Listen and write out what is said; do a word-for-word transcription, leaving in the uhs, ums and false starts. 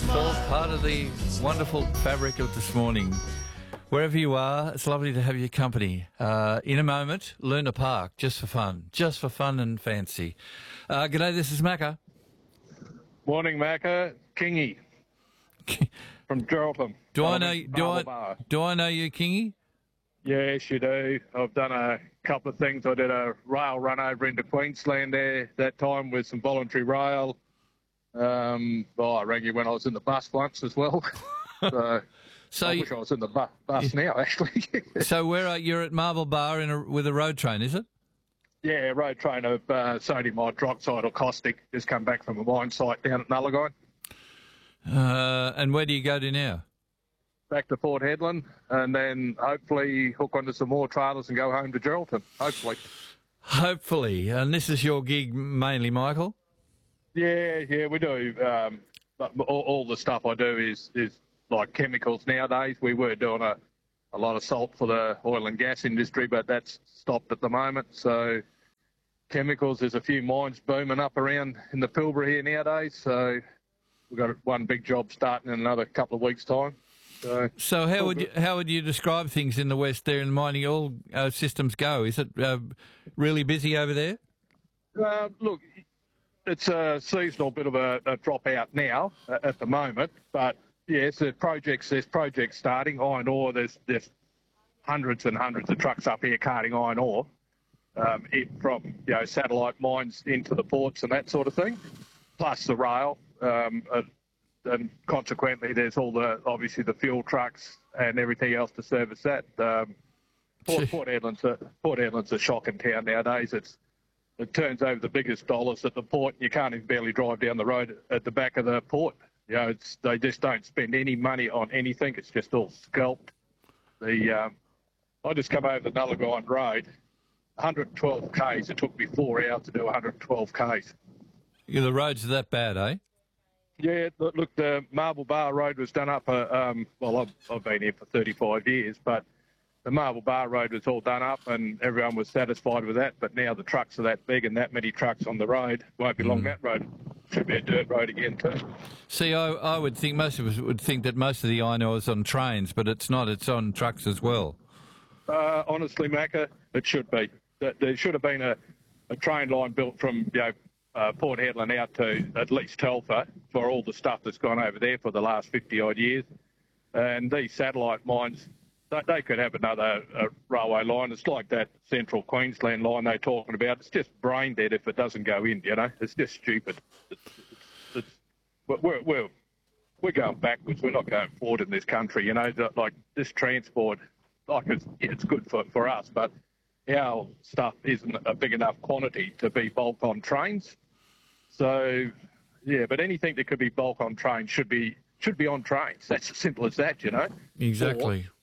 It's all part of the wonderful fabric of this morning. Wherever you are, it's lovely to have your company. Uh, in a moment, Luna Park, just for fun, just for fun and fancy. Uh, g'day, this is Macca. Morning, Macca. Kingy from Geraldton. Do I know? Do I? Bar. Do I know you, Kingy? Yes, you do. I've done a couple of things. I did a rail run over into Queensland there that time with some voluntary rail. Um, well, I rang you when I was in the bus once as well. so, so I you, wish I was in the bu- bus now, actually. so where are you're at Marble Bar in a, with a road train, is it? Yeah, road train of uh, sodium hydroxide or caustic. Just come back from a mine site down at Nullagine. Uh, and where do you go to now? Back to Port Hedland, and then hopefully hook onto some more trailers and go home to Geraldton, hopefully. Hopefully. And this is your gig mainly, Michael? Yeah, yeah, we do. Um, but all, all the stuff I do is, is like chemicals nowadays. We were doing a, a lot of salt for the oil and gas industry, but that's stopped at the moment. So chemicals, there's a few mines booming up around in the Pilbara here nowadays. So we've got one big job starting in another couple of weeks' time. So, so how would you, how would you describe things in the west there in mining all uh, systems go? Is it uh, really busy over there? Uh, look, it's a seasonal bit of a, a drop out now uh, at the moment, but yes, there's projects. There's projects starting iron ore. There's there's hundreds and hundreds of trucks up here carting iron ore um, in, from you know satellite mines into the ports and that sort of thing, plus the rail. Um, uh, and consequently, there's all the obviously the fuel trucks and everything else to service that. Um, Port, Port Hedland's a Port Hedland's a shocking town nowadays. It's It turns over the biggest dollars at the port. You can't even barely drive down the road at the back of the port. You know, it's, they just don't spend any money on anything. It's just all scalped. The um, I just come over the Nullagine Road, one hundred twelve kays. It took me four hours to do one hundred twelve kays. Yeah, the roads are that bad, eh? Yeah, look, the Marble Bar Road was done up. Uh, um, well, I've, I've been here for thirty-five years, but the Marble Bar Road was all done up and everyone was satisfied with that. But now the trucks are that big and that many trucks on the road. Won't be long, Mm. that road. Should be a dirt road again too. See, I, I would think most of us would think that most of the iron ore is on trains, but it's not. It's on trucks as well. Uh, honestly, Macca, it should be. There should have been a, a train line built from you know, uh, Port Hedland out to at least Telfer for all the stuff that's gone over there for the last fifty-odd years. And these satellite mines, they, they could have another uh, railway line. It's like that central Queensland line they're talking about. It's just brain dead if it doesn't go in, you know. It's just stupid. It's, it's, it's, we're, we're, we're going backwards. We're not going forward in this country, you know. Like this transport, like it's, it's good for, for us, but our stuff isn't a big enough quantity to be bulk on trains. So, yeah, but anything that could be bulk on trains should be should be on trains. That's as simple as that, you know. Exactly.